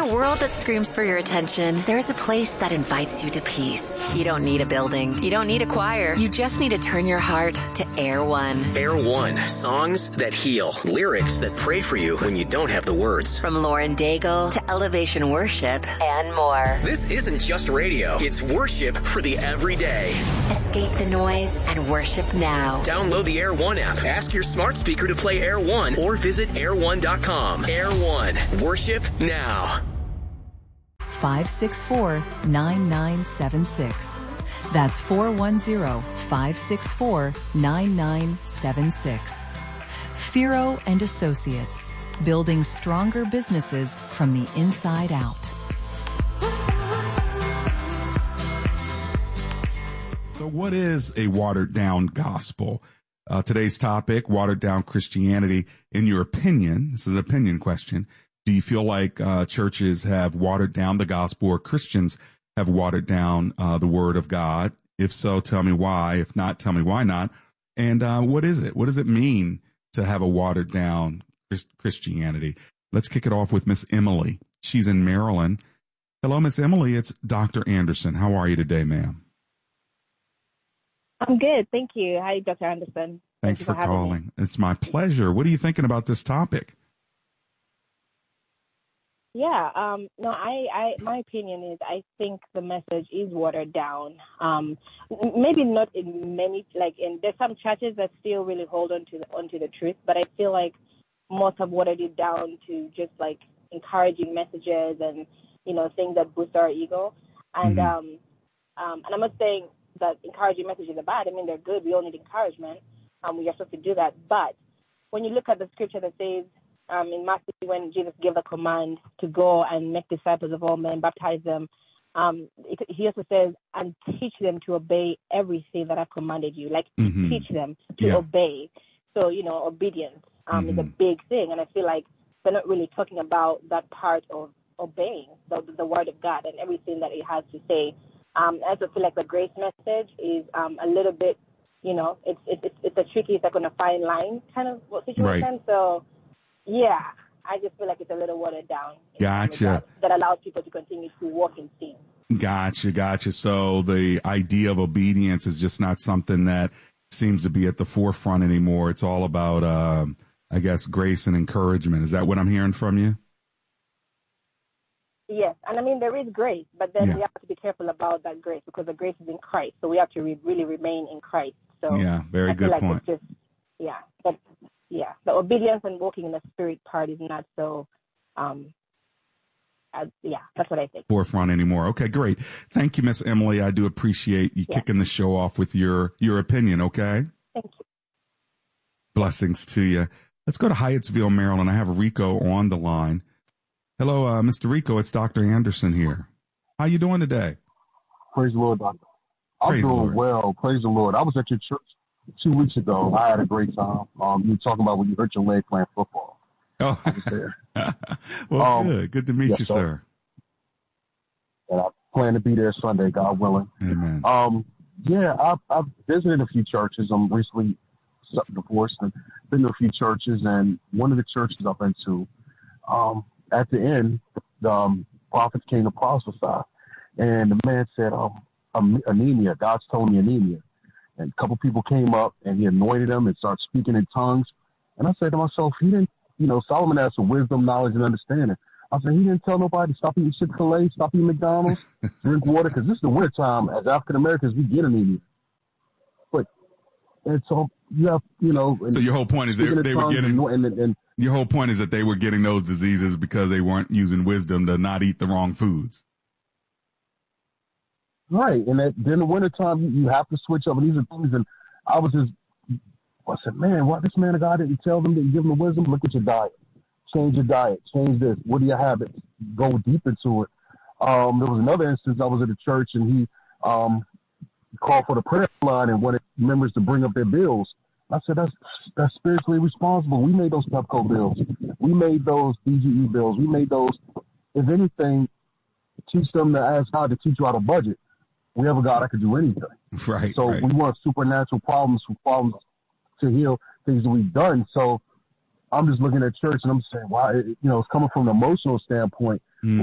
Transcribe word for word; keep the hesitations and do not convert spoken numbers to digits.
a world that screams for your attention, there's a place that invites you to peace. You don't need a building. You don't need a choir. You just need to turn your heart to Air One. Air One. Songs that heal. Lyrics that pray for you when you don't have the words. From Lauren Daigle to Elevation Worship and more. This isn't just radio. It's worship for the everyday. Escape the noise and worship now. Download the Air One app. Ask your smart speaker to play Air One or visit air one dot com. Air One. Worship now. five six four, nine nine seven six. That's four one zero, five six four, nine nine seven six. Firo and Associates, building stronger businesses from the inside out. So what is a watered-down gospel? Uh, today's topic, watered-down Christianity. In your opinion, this is an opinion question, do you feel like uh, churches have watered down the gospel or Christians have watered down uh, the word of God? If so, tell me why. If not, tell me why not. And uh, what is it? What does it mean to have a watered-down Christianity? Let's kick it off with Miss Emily. She's in Maryland. Hello, Miss Emily. It's Doctor Anderson. How are you today, ma'am? I'm good. Thank you. Hi, Doctor Anderson. Thanks Thank for, for calling. Me. It's my pleasure. What are you thinking about this topic? Yeah, um, no, I, I, my opinion is I think the message is watered down. Um, maybe not in many, like in, there's some churches that still really hold on to the, onto the truth, but I feel like most have watered it down to just like encouraging messages and, you know, things that boost our ego. And, mm-hmm. um, um, and I'm not saying that encouraging messages are bad. I mean, they're good. We all need encouragement. Um, we are supposed to do that. But when you look at the scripture that says, Um, in Matthew, when Jesus gave the command to go and make disciples of all men, baptize them, um, it, he also says, and teach them to obey everything that I've commanded you. Like, mm-hmm. teach them to yeah. obey. So, you know, obedience um, mm-hmm. is a big thing. And I feel like they're not really talking about that part of obeying the, the word of God and everything that it has to say. Um, I also feel like the grace message is um, a little bit, you know, it's it's it's a tricky, it's like on a fine line kind of situation. Right. So, yeah, I just feel like it's a little watered down. Gotcha. That, that allows people to continue to walk in sin. Gotcha, gotcha. So the idea of obedience is just not something that seems to be at the forefront anymore. It's all about, um, I guess, grace and encouragement. Is that what I'm hearing from you? Yes, and I mean, there is grace, but then yeah. we have to be careful about that grace because the grace is in Christ. So we have to re- really remain in Christ. So yeah, very I good feel like point. It's just, yeah, but yeah, the obedience and walking in the spirit part is not so, um, uh, yeah, that's what I think. Forefront anymore. Okay, great. Thank you, Miss Emily. I do appreciate you yeah. kicking the show off with your, your opinion, okay? Thank you. Blessings to you. Let's go to Hyattsville, Maryland. I have Rico on the line. Hello, uh, Mister Rico. It's Doctor Anderson here. How you doing today? Praise the Lord, Doctor. I'm Praise doing well. Praise the Lord. I was at your church two weeks ago. I had a great time. Um, you were talking about when you hurt your leg playing football. Oh, I was there. well, um, good. Good to meet yes, you, sir. sir. And I plan to be there Sunday, God willing. Amen. Um, yeah, I've, I've visited a few churches. I'm recently divorced and been to a few churches. And one of the churches I've been to, um, at the end, the um, prophets came to prophesy. And the man said, um, anemia. God's told me anemia. And a couple people came up and he anointed them and started speaking in tongues. And I said to myself, he didn't, you know, Solomon has some wisdom, knowledge, and understanding. I said, he didn't tell nobody, stop eating Chick-fil-A, stop eating McDonald's, drink water, because this is the winter time. As African Americans, we get anemia. But, and so you have, you know. So your whole point is they, they were getting, and, and, and, your whole point is that they were getting those diseases because they weren't using wisdom to not eat the wrong foods. Right, and at, in the wintertime, you, you have to switch up, and these are things, and I was just, I said, man, why this man of God didn't tell them, didn't give them the wisdom? Look at your diet. Change your diet. Change this. What are your habits? Go deep into it. Um, there was another instance, I was at a church, and he um, called for the prayer line and wanted members to bring up their bills. I said, that's that's spiritually responsible. We made those Pepco bills. We made those B G E bills. We made those, if anything, teach them to ask God to teach you how to budget. We have a God that could do anything. Right. So right. we want supernatural problems for problems to heal things that we've done. So I'm just looking at church and I'm saying, wow, it, you know, it's coming from an emotional standpoint.